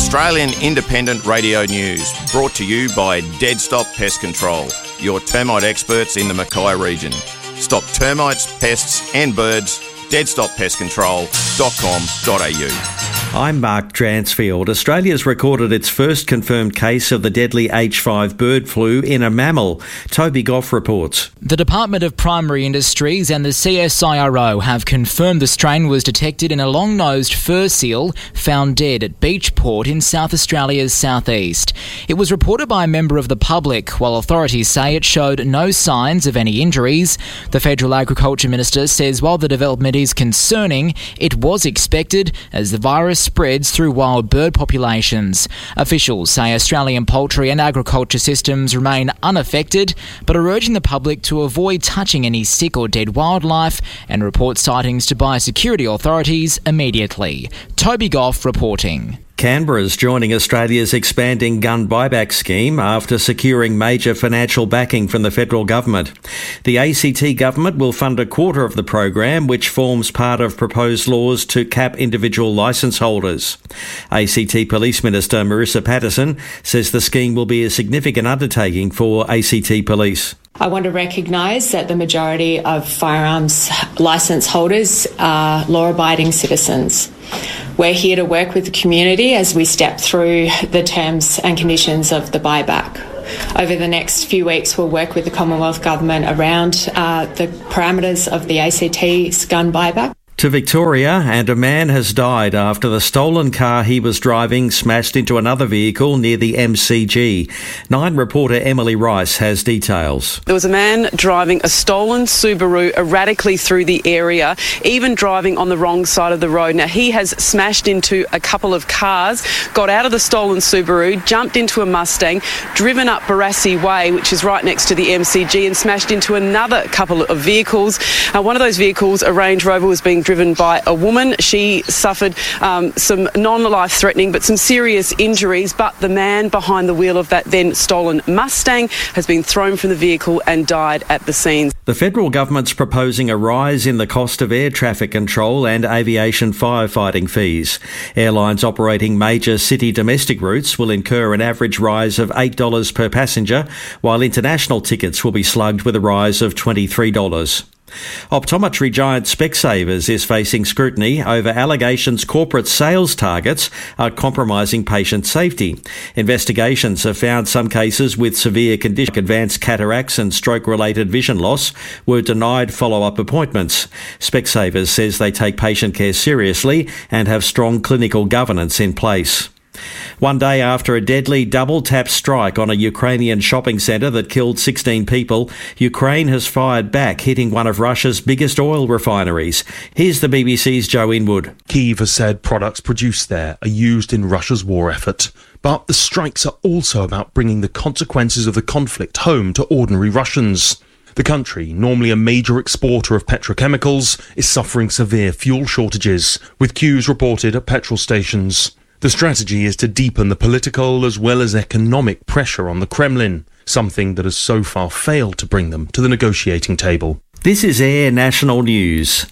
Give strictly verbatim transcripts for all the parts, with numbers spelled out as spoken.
Australian Independent Radio News, brought to you by Dead Stop Pest Control, your termite experts in the Mackay region. Stop termites, pests and birds. dead stop pest control dot com dot a u. I'm Mark Dransfield. Australia's recorded its first confirmed case of the deadly H five bird flu in a mammal. Toby Goff reports. The Department of Primary Industries and the C S I R O have confirmed the strain was detected in a long-nosed fur seal found dead at Beachport in South Australia's southeast. It was reported by a member of the public, while authorities say it showed no signs of any injuries. The Federal Agriculture Minister says while the development is concerning, it was expected as the virus spreads through wild bird populations. Officials say Australian poultry and agriculture systems remain unaffected, but are urging the public to avoid touching any sick or dead wildlife and report sightings to biosecurity authorities immediately. Toby Goff reporting. Canberra's joining Australia's expanding gun buyback scheme after securing major financial backing from the federal government. The A C T government will fund a quarter of the program, which forms part of proposed laws to cap individual licence holders. A C T Police Minister Marissa Patterson says the scheme will be a significant undertaking for A C T Police. I want to recognise that the majority of firearms licence holders are law-abiding citizens. We're here to work with the community as we step through the terms and conditions of the buyback. Over the next few weeks, we'll work with the Commonwealth Government around uh, the parameters of the A C T's gun buyback. To Victoria, and a man has died after the stolen car he was driving smashed into another vehicle near the M C G. Nine reporter Emily Rice has details. There was a man driving a stolen Subaru erratically through the area, even driving on the wrong side of the road. Now, he has smashed into a couple of cars, got out of the stolen Subaru, jumped into a Mustang, driven up Barassi Way, which is right next to the M C G, and smashed into another couple of vehicles. Uh, one of those vehicles, a Range Rover, was being driven by a woman. She suffered um, some non-life-threatening but some serious injuries, but the man behind the wheel of that then stolen Mustang has been thrown from the vehicle and died at the scene. The federal government's proposing a rise in the cost of air traffic control and aviation firefighting fees. Airlines operating major city domestic routes will incur an average rise of eight dollars per passenger, while international tickets will be slugged with a rise of twenty-three dollars. Optometry giant Specsavers is facing scrutiny over allegations corporate sales targets are compromising patient safety. Investigations have found some cases with severe conditions, advanced cataracts and stroke-related vision loss, were denied follow-up appointments. Specsavers says they take patient care seriously and have strong clinical governance in place. One day after a deadly double-tap strike on a Ukrainian shopping centre that killed sixteen people, Ukraine has fired back, hitting one of Russia's biggest oil refineries. Here's the B B C's Joe Inwood. Kyiv has said products produced there are used in Russia's war effort. But the strikes are also about bringing the consequences of the conflict home to ordinary Russians. The country, normally a major exporter of petrochemicals, is suffering severe fuel shortages, with queues reported at petrol stations. The strategy is to deepen the political as well as economic pressure on the Kremlin, something that has so far failed to bring them to the negotiating table. This is Air National News.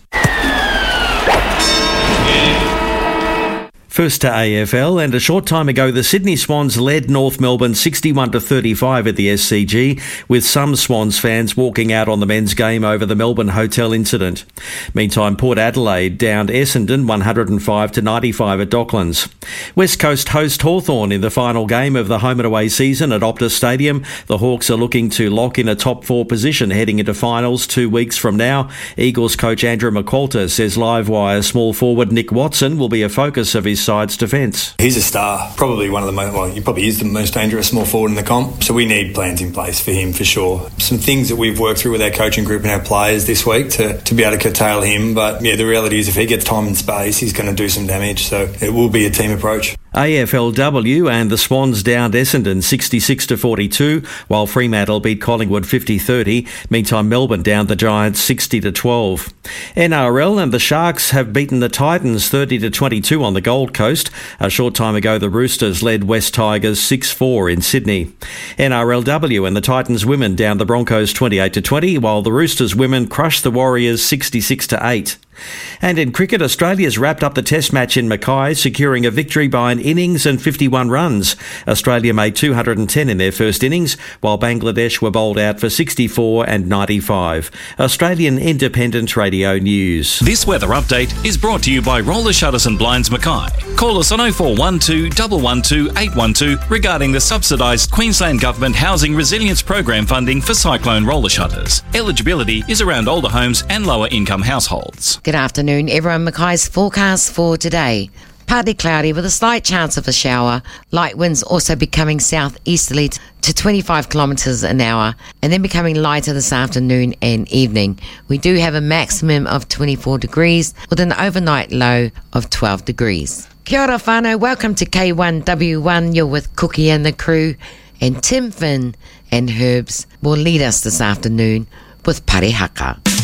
First to A F L, and a short time ago the Sydney Swans led North Melbourne sixty-one to thirty-five at the S C G, with some Swans fans walking out on the men's game over the Melbourne hotel incident. Meantime, Port Adelaide downed Essendon one hundred five to ninety-five at Docklands. West Coast host Hawthorn in the final game of the home and away season at Optus Stadium. The Hawks are looking to lock in a top four position heading into finals two weeks from now. Eagles coach Andrew McQualter says Livewire small forward Nick Watson will be a focus of his side's defence. He's a star, probably one of the most, well, he probably is the most dangerous small forward in the comp, so we need plans in place for him for sure. Some things that we've worked through with our coaching group and our players this week to, to be able to curtail him, but yeah, the reality is if he gets time and space, he's going to do some damage, so it will be a team approach. A F L W and the Swans downed Essendon sixty-six to forty-two, while Fremantle beat Collingwood fifty thirty. Meantime, Melbourne downed the Giants sixty to twelve. N R L and the Sharks have beaten the Titans thirty to twenty-two on the Gold Coast. A short time ago, the Roosters led West Tigers six four in Sydney. N R L W and the Titans women downed the Broncos twenty-eight to twenty, while the Roosters women crushed the Warriors sixty-six to eight. And in cricket, Australia's wrapped up the Test match in Mackay, securing a victory by an innings and fifty-one runs. Australia made two hundred ten in their first innings, while Bangladesh were bowled out for sixty-four and ninety-five. Australian Independent Radio News. This weather update is brought to you by Roller Shutters and Blinds Mackay. Call us on oh four one two, one one two, eight one two regarding the subsidised Queensland Government Housing Resilience Program funding for cyclone roller shutters. Eligibility is around older homes and lower income households. Good afternoon, everyone. Mackay's forecast for today. Partly cloudy with a slight chance of a shower. Light winds also becoming southeasterly to twenty-five kilometres an hour and then becoming lighter this afternoon and evening. We do have a maximum of twenty-four degrees with an overnight low of twelve degrees. Kia ora whānau, welcome to K one W one. You're with Cookie and the crew, and Tim Finn and Herbs will lead us this afternoon with Parehaka.